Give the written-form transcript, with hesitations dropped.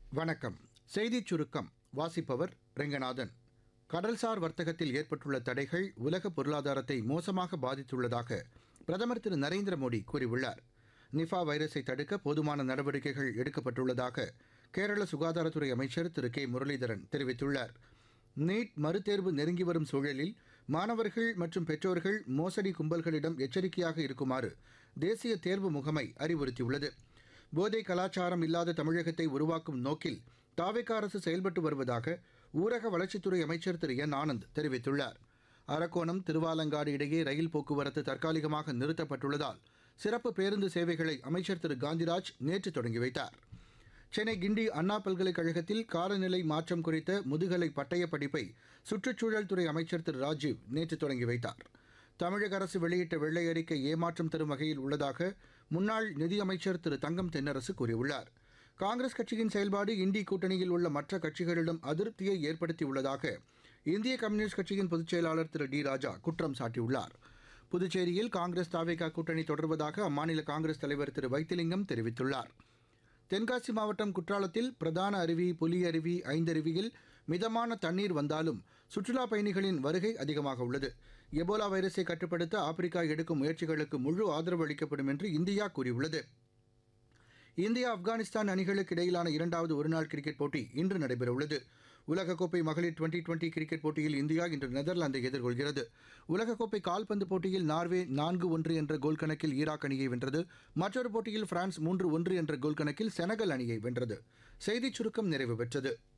வணக்கம். செய்திச் சுருக்கம் வாசிப்பவர் ரெங்கநாதன். கடல்சார் வர்த்தகத்தில் ஏற்பட்டுள்ள தடைகள் உலக பொருளாதாரத்தை மோசமாக பாதித்துள்ளதாக பிரதமர் திரு நரேந்திர மோடி கூறியுள்ளார். நிஃபா வைரஸை தடுக்க போதுமான நடவடிக்கைகள் எடுக்கப்பட்டுள்ளதாக கேரள சுகாதாரத்துறை அமைச்சர் திரு கே முரளிதரன் தெரிவித்துள்ளார். நீட் மறுதேர்வு நெருங்கி வரும் சூழலில் மாணவர்கள் மற்றும் பெற்றோர்கள் மோசடி கும்பல்களிடம் எச்சரிக்கையாக இருக்குமாறு தேசிய தேர்வு முகமை அறிவுறுத்தியுள்ளது. போதை கலாச்சாரம் இல்லாத தமிழகத்தை உருவாக்கும் நோக்கில் தாவேகா அரசு செயல்பட்டு வருவதாக ஊரக வளர்ச்சித்துறை அமைச்சர் திரு என் ஆனந்த் தெரிவித்துள்ளார். அரக்கோணம் திருவாலங்காடு இடையே ரயில் போக்குவரத்து தற்காலிகமாக நிறுத்தப்பட்டுள்ளதால் சிறப்பு பேருந்து சேவைகளை அமைச்சர் திரு காந்திராஜ் நேற்று தொடங்கி வைத்தார். சென்னை கிண்டி அண்ணா பல்கலைக்கழகத்தில் காலநிலை மாற்றம் குறித்த முதுகலை பட்டய படிப்பை சுற்றுச்சூழல் துறை அமைச்சர் திரு ராஜீவ் நேற்று தொடங்கி வைத்தார். தமிழக அரசு வெளியிட்ட வெள்ளை அறிக்கை ஏமாற்றம் தரும் வகையில் உள்ளதாக முன்னாள் நிதியமைச்சர் திரு தங்கம் தென்னரசு கூறியுள்ளார். காங்கிரஸ் கட்சியின் செயல்பாடு இண்டி கூட்டணியில் உள்ள மற்ற கட்சிகளிடம் அதிருப்தியை ஏற்படுத்தியுள்ளதாக இந்திய கம்யூனிஸ்ட் கட்சியின் பொதுச் செயலாளர் திரு டி ராஜா குற்றம் சாட்டியுள்ளார். புதுச்சேரியில் காங்கிரஸ் தாவேகா கூட்டணி தொடர்வதாக அம்மாநில காங்கிரஸ் தலைவர் திரு வைத்திலிங்கம் தெரிவித்துள்ளார். தென்காசி மாவட்டம் குற்றாலத்தில் பிரதான அருவி, புலி அருவி, ஐந்தருவியில் மிதமான தண்ணீர் வந்தாலும் சுற்றுலாப் பயணிகளின் வருகை அதிகமாக உள்ளது. எபோலா வைரஸை கட்டுப்படுத்த ஆப்பிரிக்கா எடுக்கும் முயற்சிகளுக்கு முழு ஆதரவு அளிக்கப்படும் என்று இந்தியா கூறியுள்ளது. இந்தியா ஆப்கானிஸ்தான் அணிகளுக்கு இடையிலான இரண்டாவது ஒருநாள் கிரிக்கெட் போட்டி இன்று நடைபெறவுள்ளது. உலகக்கோப்பை மகளிர் டுவெண்டி கிரிக்கெட் போட்டியில் இந்தியா இன்று நெதர்லாந்தை எதிர்கொள்கிறது. உலகக்கோப்பை கால்பந்து போட்டியில் நார்வே 4-1 என்ற கோல் கணக்கில் ஈராக் அணியை வென்றது. மற்றொரு போட்டியில் பிரான்ஸ் 3-1 என்ற கோல் கணக்கில் செனகல் அணியை வென்றது. செய்திச் சுருக்கம் நிறைவு பெற்றது.